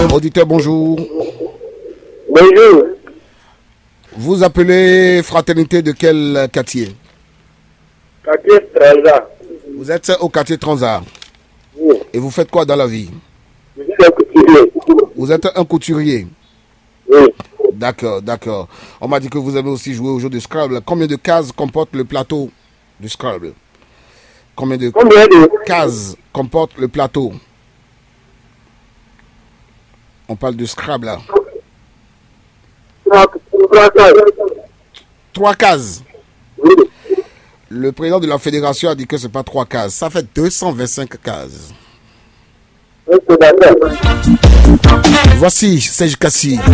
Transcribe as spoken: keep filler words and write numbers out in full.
Auditeur, bonjour. Bonjour. Vous appelez Fraternité de quel quartier? Quartier Transat. Vous êtes au quartier Transat. Oui. Et vous faites quoi dans la vie? Je suis un couturier. Vous êtes un couturier. Oui. D'accord, d'accord. On m'a dit que vous avez aussi joué au jeu de Scrabble. Combien de cases comporte le plateau du Scrabble? Combien de Combien de cases comporte le plateau? On parle de Scrabble là. Trois cases. Oui. Le président de la fédération a dit que c'est pas trois cases. Ça fait deux cent vingt-cinq cases. Oui, c'est d'accord. Voici Serge Kassi.